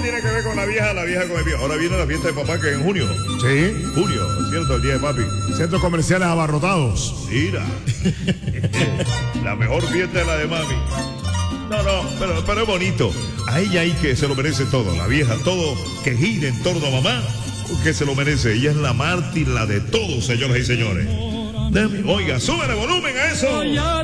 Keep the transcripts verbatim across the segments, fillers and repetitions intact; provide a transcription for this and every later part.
tiene que ver con la vieja, la vieja con el viejo. Ahora viene la fiesta de papá que es en junio, ¿no? Sí. Junio, ¿cierto? El día de papi. Centros comerciales abarrotados. Mira. La mejor fiesta es la de mami. No, no, pero, pero es bonito. A ella hay que se lo merece todo. La vieja, todo que gire en torno a mamá, que se lo merece. Ella es la mártir, la de todos, señoras y señores. Oiga, súbele volumen a eso.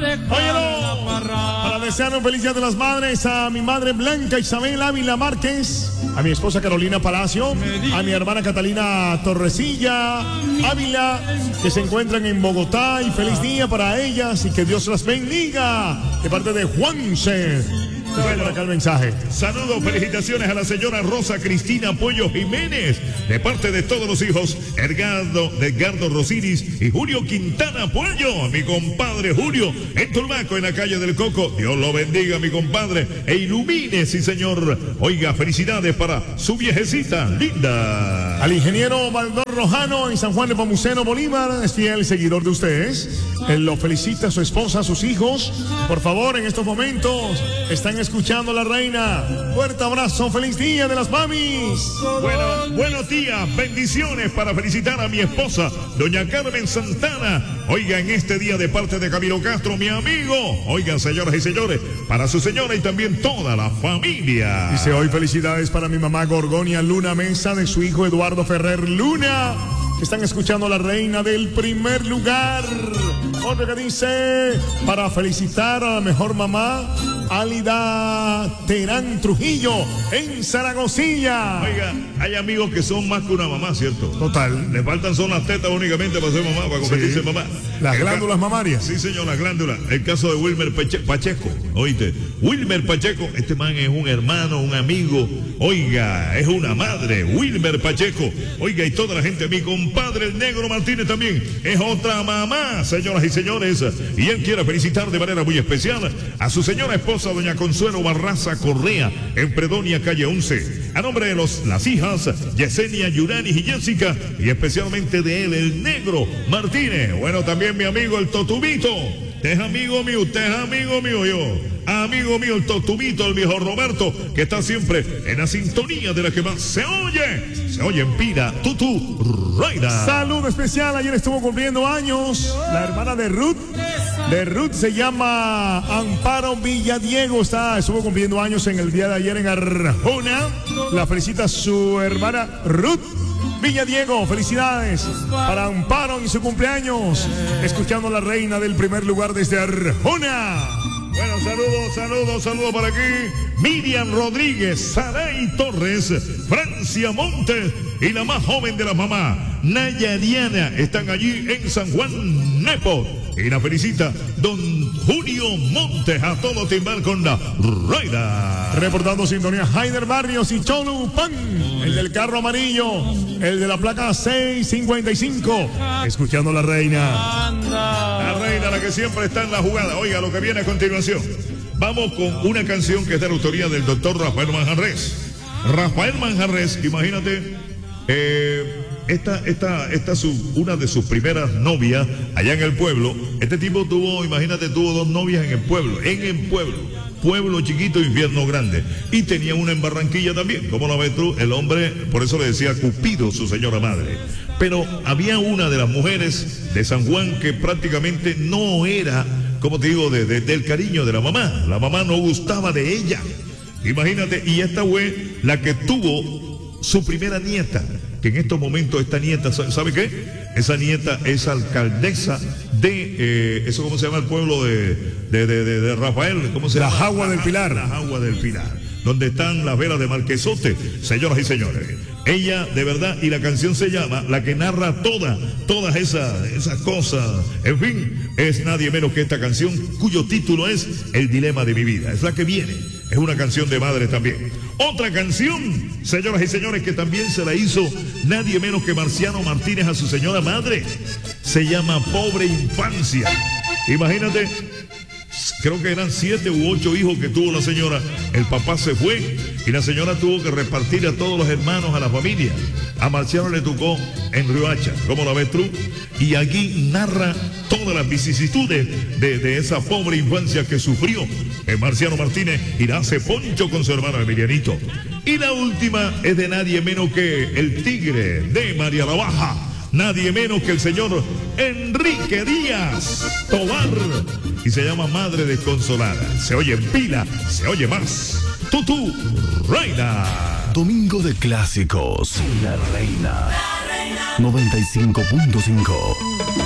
Óyelo. Para desear un feliz Día de las Madres a mi madre Blanca Isabel Ávila Márquez, a mi esposa Carolina Palacio, a mi hermana Catalina Torrecilla Ávila, que se encuentran en Bogotá, y feliz día para ellas y que Dios las bendiga. De parte de Juanse. Bueno, acá el mensaje. Saludos, felicitaciones a la señora Rosa Cristina Puello Jiménez, de parte de todos los hijos, Edgardo, de Edgardo Rosiris y Julio Quintana Puello, mi compadre Julio, en Turbaco, en la calle del Coco. Dios lo bendiga, mi compadre, e ilumine, sí señor. Oiga, felicidades para su viejecita linda. Al ingeniero Valdor Rojano en San Juan de Pomuceno, Bolívar, es fiel seguidor de ustedes. Él lo felicita a su esposa, a sus hijos. Por favor, en estos momentos están escuchando a la reina. Fuerte abrazo, feliz día de las mamis. Bueno, buenos días, bendiciones para felicitar a mi esposa, doña Carmen Santana. Oiga, en este día de parte de Camilo Castro, mi amigo. Oigan, señoras y señores, para su señora y también toda la familia. Dice hoy felicidades para mi mamá Gorgonia Luna Mesa, de su hijo Eduardo Ferrer Luna, que están escuchando a la reina del primer lugar. Otro que dice, para felicitar a la mejor mamá, Álida Terán Trujillo, en Zaragozilla. Oiga, hay amigos que son más que una mamá, ¿cierto? Total. Le faltan son las tetas únicamente para ser mamá, para convertirse en mamá. Las El glándulas mamarias. Sí, señor, las glándulas. El caso de Wilmer Pacheco, oíste. Wilmer Pacheco, este man es un hermano, un amigo. Oiga, es una madre. Wilmer Pacheco. Oiga, y toda la gente, mi compadre el Negro Martínez también es otra mamá, señoras y señores. Y él quiere felicitar de manera muy especial a su señora esposa, doña Consuelo Barraza Correa, en Predonia, calle once. A nombre de los, las hijas, Yesenia, Yuranis y Jessica, y especialmente de él, el Negro Martínez. Bueno, también mi amigo el Totubito. Usted es amigo mío, usted es amigo mío, yo. Amigo mío, el Totubito, el viejo Roberto, que está siempre en la sintonía de la que más se oye. Se oye en Pira, Tutu, Raida. Saludo especial, ayer estuvo cumpliendo años la hermana de Ruth. De Ruth se llama Amparo Villadiego, está, estuvo cumpliendo años en el día de ayer en Arjona. La felicita su hermana Ruth Villadiego. Felicidades para Amparo en su cumpleaños, escuchando a la reina del primer lugar desde Arjona. Bueno, saludos, saludos, saludos para aquí. Miriam Rodríguez, Saray Torres, Francia Montes y la más joven de la mamá, Naya Diana, están allí en San Juan Nepo. Y la felicita don Julio Montes, a todo timbal con la Raida. Reportando sintonía, Haider Barrios y Cholu Pan, el del carro amarillo, el de la placa seiscientos cincuenta y cinco, escuchando a la reina. La reina, la que siempre está en la jugada. Oiga, lo que viene a continuación. Vamos con una canción que es de la autoría del doctor Rafael Manjarres. Rafael Manjarres, imagínate, eh... Esta, esta, esta su, una de sus primeras novias allá en el pueblo. Este tipo tuvo, imagínate, tuvo dos novias en el pueblo, en el pueblo. Pueblo chiquito, infierno grande. Y tenía una en Barranquilla también. ¿Cómo lo ves tú? El hombre, por eso le decía Cupido, su señora madre. Pero había una de las mujeres de San Juan que prácticamente no era, como te digo, de, de, del cariño de la mamá. La mamá no gustaba de ella. Imagínate, y esta fue la que tuvo su primera nieta. Que en estos momentos esta nieta, ¿sabe qué? Esa nieta es alcaldesa de, eh, ¿eso cómo se llama el pueblo de, de, de, de, de Rafael? ¿Cómo se llama? La Jagua del Pilar. La Jagua del Pilar, donde están las velas de Marquesote, señoras y señores. Ella, de verdad, y la canción se llama, la que narra toda, todas esas, esas cosas, en fin, es nadie menos que esta canción, cuyo título es El dilema de mi vida. Es la que viene, es una canción de madre también. Otra canción, señoras y señores, que también se la hizo nadie menos que Marciano Martínez a su señora madre, se llama Pobre Infancia. Imagínate, creo que eran siete u ocho hijos que tuvo la señora. El papá se fue y la señora tuvo que repartir a todos los hermanos, a la familia. A Marciano le tocó en Riohacha, ¿cómo la ves tú? Y aquí narra todas las vicisitudes de, de esa pobre infancia que sufrió el Marciano Martínez y la hace poncho con su hermano Emilianito. Y la última es de nadie menos que el tigre de María la Baja, nadie menos que el señor Enrique Díaz Tobar, y se llama Madre Desconsolada. Se oye en pila, se oye más. Tutu Reina. Domingo de Clásicos. La Reina. noventa y cinco punto cinco.